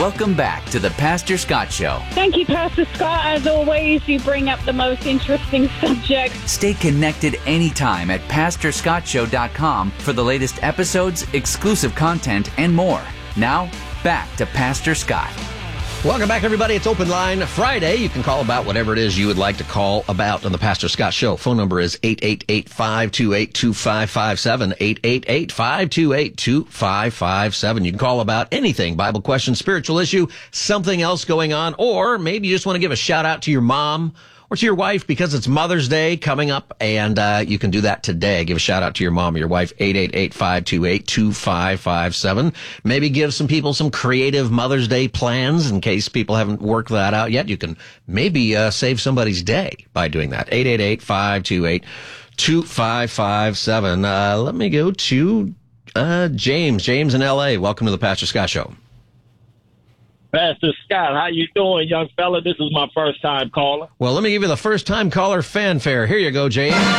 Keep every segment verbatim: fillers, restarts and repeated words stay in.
Welcome back to the Pastor Scott Show. Thank you, Pastor Scott. As always, you bring up the most interesting subjects. Stay connected anytime at pastor scott show dot com for the latest episodes, exclusive content, and more. Now, back to Pastor Scott. Welcome back, everybody. It's Open Line Friday. You can call about whatever it is you would like to call about on the Pastor Scott Show. Phone number is eight eight eight, five two eight, two five five seven, eight eight eight, five two eight, two five five seven. You can call about anything, Bible question, spiritual issue, something else going on, or maybe you just want to give a shout out to your mom or to your wife because it's Mother's Day coming up, and uh, you can do that today. Give a shout out to your mom or your wife, eight eight eight, five two eight, two five five seven. Maybe give some people some creative Mother's Day plans in case people haven't worked that out yet. You can maybe uh, save somebody's day by doing that. eight eight eight, five two eight, two five five seven. Uh, let me go to uh, James. James in L A. Welcome to the Pastor Scott Show. Pastor Scott, how you doing, young fella? This is my first time caller. Well, let me give you the first time caller fanfare. Here you go, James. Yes,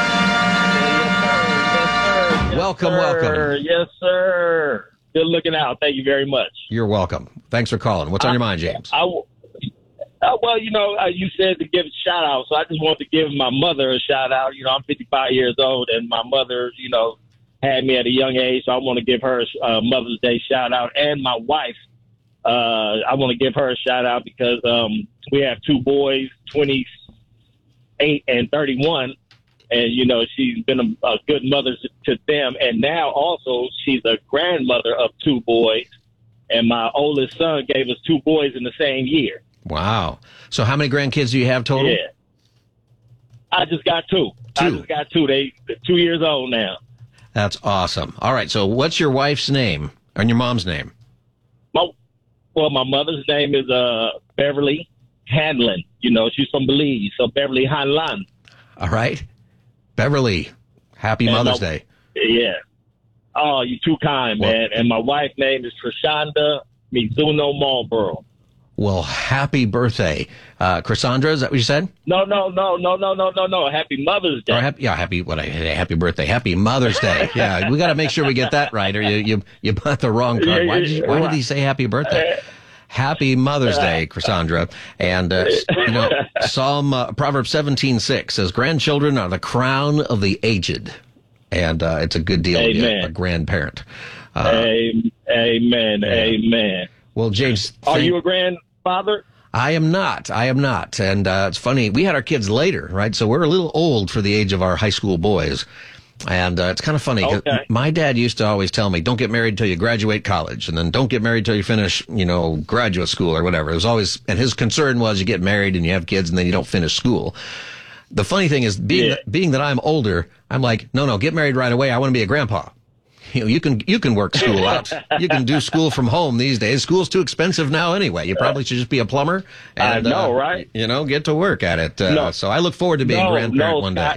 sir. Yes, sir. Welcome, sir. welcome. Yes, sir. Good looking out. Thank you very much. You're welcome. Thanks for calling. What's on I, your mind, James? I, I, uh, well, you know, uh, you said to give a shout out, so I just want to give my mother a shout out. You know, I'm fifty-five years old, and my mother, you know, had me at a young age, so I want to give her a uh, Mother's Day shout out, and my wife. Uh, I want to give her a shout out because um, we have two boys, twenty-eight and thirty-one. And, you know, she's been a, a good mother to them. And now also she's a grandmother of two boys. And my oldest son gave us two boys in the same year. Wow. So how many grandkids do you have total? Yeah. I just got two. Two. I just got two. They, they're two years old now. That's awesome. All right. So what's your wife's name and your mom's name? My, well, my mother's name is uh, Beverly Hanlon. You know, she's from Belize. So Beverly Hanlon. All right. Beverly, happy and Mother's my, Day. Yeah. Oh, you're too kind, well, man. And my wife's name is Trishanda Mizuno Marlboro. Well, happy birthday. Uh, Cassandra, is that what you said? No, no, no, no, no, no, no, no. Happy Mother's Day. Or happy, yeah, happy, what I happy birthday. Happy Mother's Day. Yeah, we got to make sure we get that right, or you you, you bought the wrong card. Why did, you, why did he say happy birthday? Happy Mother's Day, Cassandra. And, uh, you know, Psalm, uh, Proverbs seventeen six says, grandchildren are the crown of the aged. And uh, it's a good deal Amen. to be a, a grandparent. Uh, Amen. Amen. Yeah. Amen. Well, James. Are thank- you a grandfather? I am not. I am not. And uh, it's funny. We had our kids later, right? So we're a little old for the age of our high school boys. And uh, it's kind of funny. 'Cause okay. My dad used to always tell me, don't get married till you graduate college. And then don't get married till you finish, you know, graduate school or whatever. It was always, and his concern was you get married and you have kids and then you don't finish school. The funny thing is, being, Yeah. that, being that I'm older, I'm like, no, no, get married right away. I want to be a grandpa. You know, you can you can work school out. You can do school from home these days. School's too expensive now anyway. You probably should just be a plumber. And, I know, uh, right? You know, get to work at it. Uh, No. So I look forward to being No, grandparent no, one Scott. day.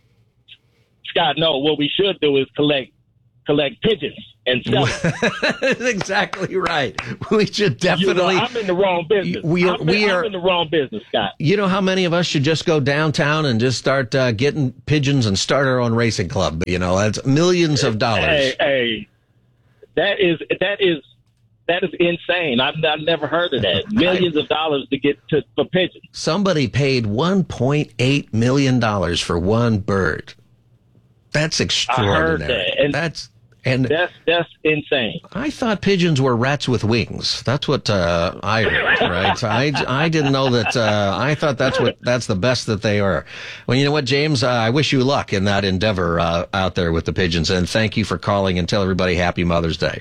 Scott, no. What we should do is collect collect pigeons and sell them. That's exactly right. We should You know, definitely. I'm in the wrong business. We are- I'm, we I'm are- in the wrong business, Scott. You know how many of us should just go downtown and just start uh, getting pigeons and start our own racing club? You know, that's millions of dollars. Hey, hey, that is that is that is insane. I've, I've never heard of that. Millions of dollars to get to for pigeons. Somebody paid one point eight million dollars for one bird. That's extraordinary. that, and That's and That's that's insane. I thought pigeons were rats with wings. That's what uh, I heard, right? I, I didn't know that. Uh, I thought that's what that's the best that they are. Well, you know what, James? Uh, I wish you luck in that endeavor uh, out there with the pigeons, and thank you for calling. And tell everybody Happy Mother's Day.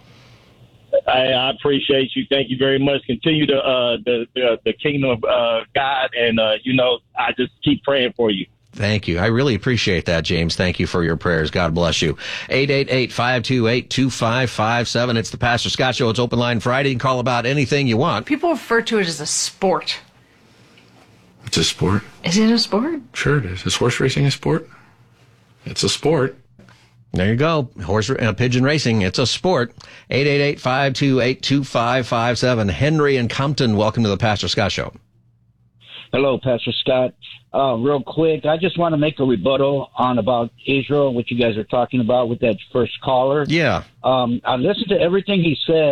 I, I appreciate you. Thank you very much. Continue to uh, the, the the kingdom of uh, God, and uh, you know, I just keep praying for you. Thank you. I really appreciate that, James. Thank you for your prayers. God bless you. eight eight eight, five two eight, two five five seven. It's the Pastor Scott Show. It's Open Line Friday. You can call about anything you want. People refer to it as a sport. It's a sport. Is it a sport? Sure it is. Is horse racing a sport? It's a sport. There you go. Horse uh, pigeon racing. It's a sport. eight eight eight, five two eight, two five five seven. Henry and Compton, welcome to the Pastor Scott Show. Hello, Pastor Scott. Uh, real quick, I just want to make a rebuttal on about Israel, what you guys are talking about with that first caller. Yeah. Um, I listened to everything he said,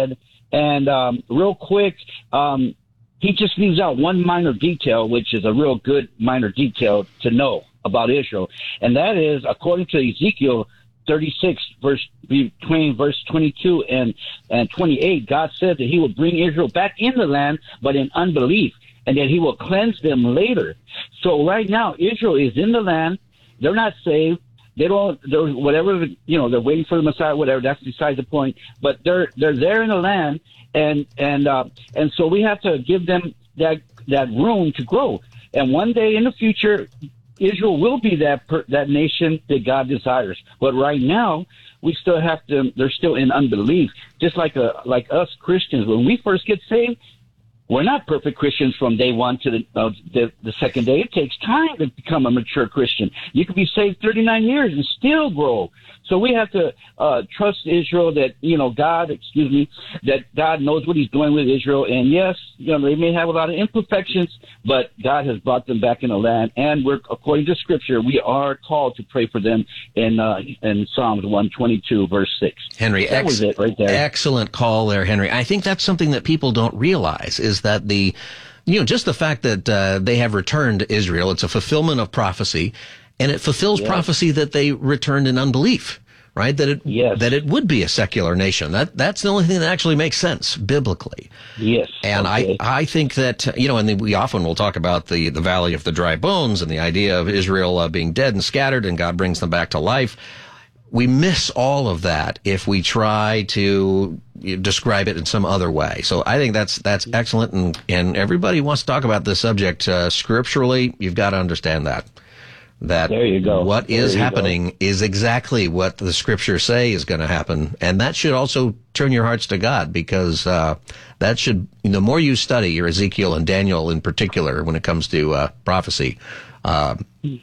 And um, real quick, um, he just leaves out one minor detail, which is a real good minor detail to know about Israel. And that is, according to Ezekiel thirty-six, verse between verse twenty-two and, and twenty-eight, God said that he would bring Israel back in the land, but in unbelief, and that he will cleanse them later. So right now, Israel is in the land. They're not saved. They don't, they're, whatever, you know, they're waiting for the Messiah, whatever, that's beside the point. But they're, they're there in the land, and, and, uh, and so we have to give them that, that room to grow. And one day in the future, Israel will be that, per, that nation that God desires. But right now, we still have to, they're still in unbelief. Just like a, like us Christians, when we first get saved, we're not perfect Christians from day one to the, uh, the the second day. It takes time to become a mature Christian. You could be saved thirty-nine years and still grow. So we have to uh, trust Israel that, you know, God, excuse me, that God knows what he's doing with Israel. And yes, you know, they may have a lot of imperfections, but God has brought them back in the land. And we're, according to Scripture, we are called to pray for them in uh, in Psalms one twenty-two, verse six. Henry, that ex- was it right there. Excellent call there, Henry. I think that's something that people don't realize is that the, you know, just the fact that uh, they have returned to Israel, it's a fulfillment of prophecy, and it fulfills yes. prophecy that they returned in unbelief, right? That it yes. that it would be a secular nation. That that's the only thing that actually makes sense biblically. Yes. And okay. I I think that, you know, and we often will talk about the the valley of the dry bones and the idea of Israel uh, being dead and scattered, and God brings them back to life. We miss all of that if we try to describe it in some other way. So I think that's that's excellent, and, and everybody wants to talk about this subject uh, scripturally. You've got to understand that. That there you go. What there is you happening go. is exactly what the scriptures say is going to happen. And that should also turn your hearts to God, because uh, that should, the more you study your Ezekiel and Daniel in particular when it comes to uh, prophecy, uh,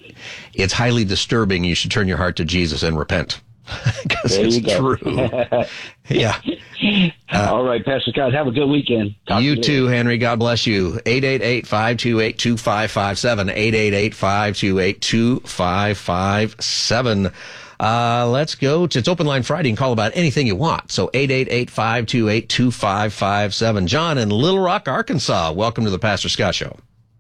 it's highly disturbing. You should turn your heart to Jesus and repent, because it's true. Yeah. Uh, All right, Pastor Scott, have a good weekend. Talk you to too, later. Henry. God bless you. eight eight eight, five two eight, two five five seven. eight eight eight, five two eight, two five five seven. Uh, let's go to, it's Open Line Friday. You can call about anything you want. So eight eight eight, five two eight, two five five seven. John in Little Rock, Arkansas. Welcome to the Pastor Scott Show.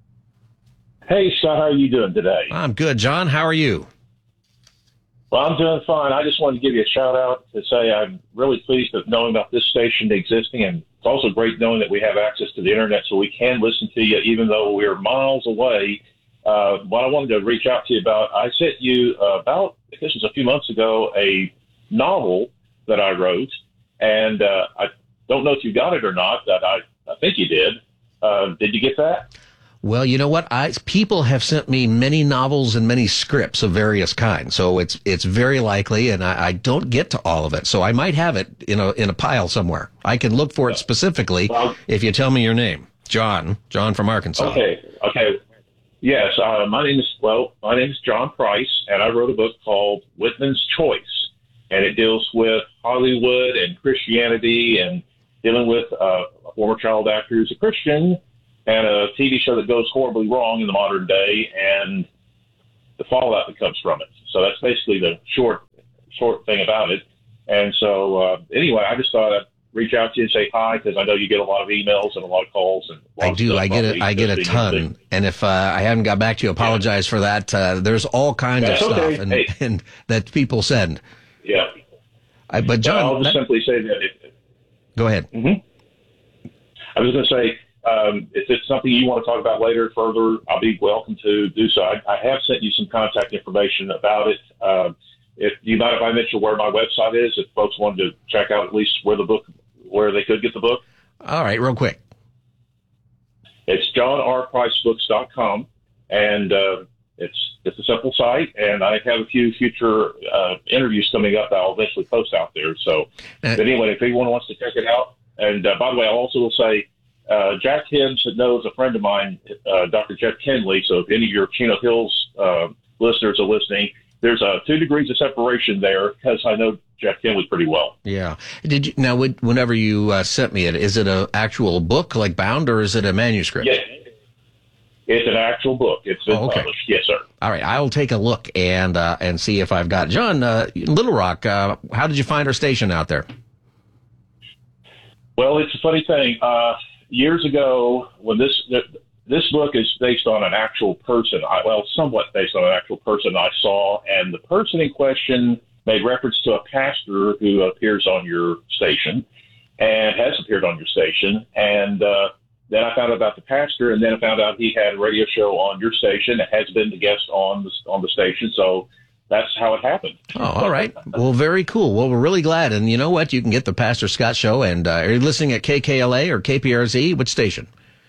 Hey, Scott, how are you doing today? I'm good. John, how are you? Well, I'm doing fine. I just wanted to give you a shout out to say I'm really pleased with knowing about this station existing, and it's also great knowing that we have access to the internet so we can listen to you even though we're miles away. Uh, what I wanted to reach out to you about, I sent you uh, about, I guess it was a few months ago, a novel that I wrote, and uh, I don't know if you got it or not. That I, I think you did. Uh, did you get that? Well, you know what? I, people have sent me many novels and many scripts of various kinds, so it's it's very likely, and I, I don't get to all of it. So I might have it in a in a pile somewhere. I can look for it specifically well, if you tell me your name, John. John from Arkansas. Okay. Okay. Yes. Uh, my name is well. My name is John Price, and I wrote a book called Whitman's Choice, and it deals with Hollywood and Christianity and dealing with uh, a former child actor who's a Christian, and a T V show that goes horribly wrong in the modern day, and the fallout that comes from it. So that's basically the short, short thing about it. And so, uh, anyway, I just thought I'd reach out to you and say hi, because I know you get a lot of emails and a lot of calls. And I do. I get it. I get a ton. And if uh, I haven't got back to you, apologize yeah. for that. Uh, there's all kinds that's of okay. stuff and, hey. and that people send. Yeah. I, but John, well, I'll just that, simply say that. It, go ahead. Mm-hmm. I was going to say, Um, if it's something you want to talk about later further, I'll be welcome to do so. I, I have sent you some contact information about it. Uh, if you mind if I mention where my website is, if folks wanted to check out at least where the book, where they could get the book. All right, real quick. It's john r price books dot com, and uh, it's it's a simple site, and I have a few future uh, interviews coming up that I'll eventually post out there. So, uh, but anyway, if anyone wants to check it out, and uh, by the way, I also will say, Uh, Jack Hibbs knows a friend of mine, uh, Doctor Jeff Kinley. So if any of your Chino Hills uh, listeners are listening, there's uh, two degrees of separation there, because I know Jeff Kinley pretty well. Yeah. Did you, now, whenever you uh, sent me it, is it an actual book, like bound, or is it a manuscript? Yes. It's an actual book. It's been oh, okay. published. Yes, sir. All right. I'll take a look and uh, and see if I've got it. John, uh, Little Rock, uh, how did you find our station out there? Well, it's a funny thing. Uh, years ago, when this this book is based on an actual person, I, well, somewhat based on an actual person I saw, and the person in question made reference to a pastor who appears on your station and has appeared on your station. And uh, then I found out about the pastor, and then I found out he had a radio show on your station and has been the guest on the, on the station. So that's how it happened. Oh, all right. Well, very cool. Well, we're really glad. And you know what? You can get the Pastor Scott Show. And uh, are you listening at K K L A or K P R Z? Which station?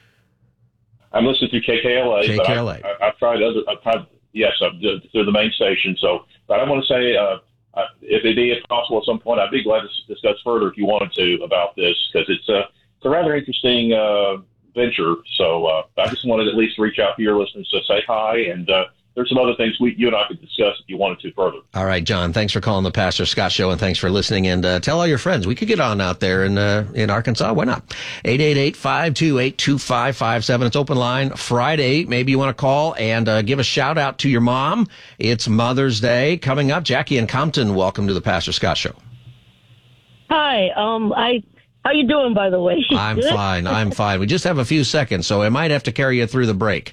I'm listening to K K L A. K K L A. But I, I, I've tried other. I've tried. Yes, I'm through the main station. So, but I want to say, uh, if it be possible at some point, I'd be glad to discuss further if you wanted to about this, because it's a it's a rather interesting uh, venture. So uh, I just wanted to at least reach out to your listeners to say hi, and uh, there's some other things we you and I could discuss if you wanted to further. All right, John. Thanks for calling the Pastor Scott Show, and thanks for listening. And uh, tell all your friends we could get on out there in uh, in Arkansas. Why not? eight eight eight, five two eight, two five five seven. It's open line Friday. Maybe you want to call and uh, give a shout out to your mom. It's Mother's Day coming up. Jackie and Compton, welcome to the Pastor Scott Show. Hi. Um, I. How you doing, by the way? I'm Good? fine. I'm fine. We just have a few seconds, so I might have to carry you through the break.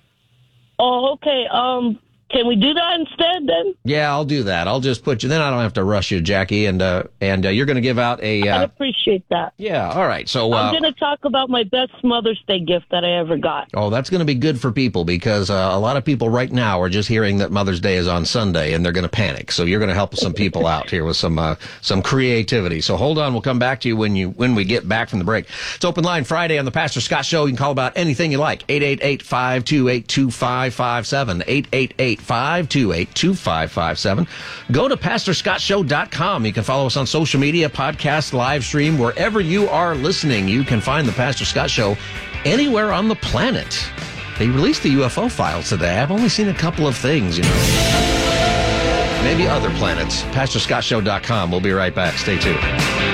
Oh, okay. Um, can we do that instead then? Yeah, I'll do that. I'll just put you. Then I don't have to rush you, Jackie. And uh, and uh, you're going to give out a. Uh, I appreciate that. Yeah. All right. So uh, I'm going to talk about my best Mother's Day gift that I ever got. Oh, that's going to be good for people, because uh, a lot of people right now are just hearing that Mother's Day is on Sunday and they're going to panic. So you're going to help some people out here with some uh, some creativity. So hold on. We'll come back to you when you when we get back from the break. It's open line Friday on the Pastor Scott Show. You can call about anything you like. eight eight eight, five two eight, two five five seven. eight eight eight, five two eight, two five five seven. Go to pastor scott show dot com. You can follow us on social media, podcast, live stream, wherever you are listening. You can find the Pastor Scott Show anywhere on the planet. They released the U F O files today. I've only seen a couple of things, you know. Maybe other planets. pastor scott show dot com. We'll be right back. Stay tuned.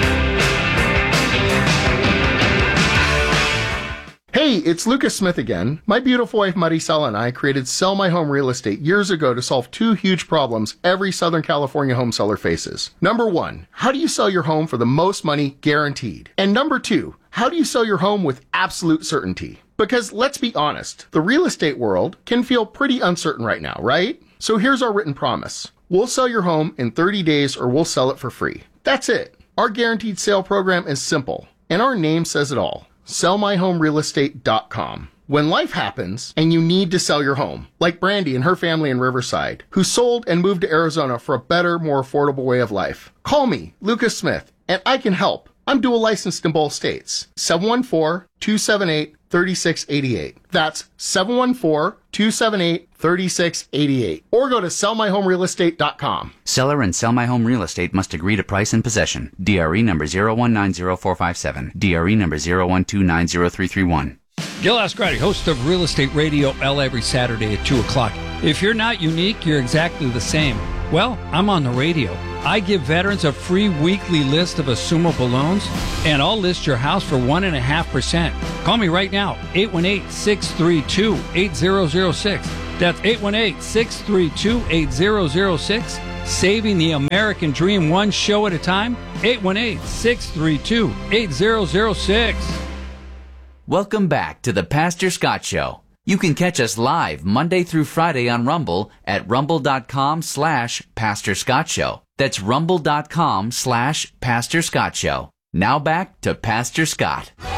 Hey, it's Lucas Smith again. My beautiful wife Maricela and I created Sell My Home Real Estate years ago to solve two huge problems every Southern California home seller faces. Number one, how do you sell your home for the most money guaranteed? And number two, how do you sell your home with absolute certainty? Because let's be honest, the real estate world can feel pretty uncertain right now, right? So here's our written promise. We'll sell your home in thirty days or we'll sell it for free. That's it. Our guaranteed sale program is simple, and our name says it all. sell my home real estate dot com. When life happens and you need to sell your home, like Brandy and her family in Riverside, who sold and moved to Arizona for a better, more affordable way of life, call me, Lucas Smith, and I can help. I'm dual licensed in both states. seven one four, two seven eight, three six eight eight. That's seven one four, two seven eight, three six eight eight. Or go to sell my home real estate dot com. Seller and Sell My Home Real Estate must agree to price and possession. D R E number zero one nine zero four five seven. D R E number zero one two nine zero three three one. Gil Ascarati, host of Real Estate Radio L every Saturday at two o'clock. If you're not unique, you're exactly the same. Well, I'm on the radio. I give veterans a free weekly list of assumable loans, and I'll list your house for one point five percent. Call me right now, eight one eight, six three two, eight zero zero six. That's eight one eight, six three two, eight zero zero six. Saving the American dream one show at a time, eight one eight, six three two, eight zero zero six. Welcome back to the Pastor Scott Show. You can catch us live Monday through Friday on Rumble at rumble.com slash Pastor Scott Show. That's rumble.com slash Pastor Scott Show. Now back to Pastor Scott.